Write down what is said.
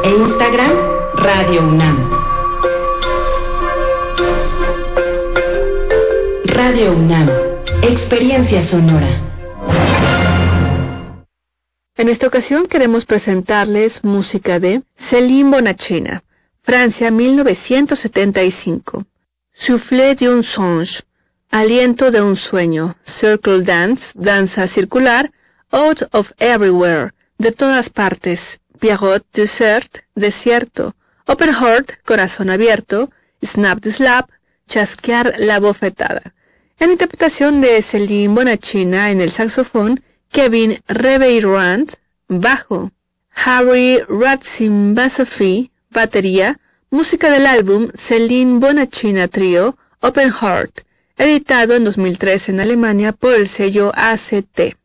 e Instagram Radio UNAM. Radio UNAM, experiencia sonora. En esta ocasión queremos presentarles música de Céline Bonacina, Francia 1975. Souffle d'un songe, aliento de un sueño. Circle dance, danza circular. Out of everywhere, de todas partes. Pierrot dessert, desierto. Open heart, corazón abierto. Snap the slap, chasquear la bofetada. En interpretación de Céline Bonacina en el saxofón, Kevin Reveirand, bajo. Harry Ratzimbassafi, batería. Música del álbum Céline Bonacina Trio, Open Heart, editado en 2003 en Alemania por el sello ACT.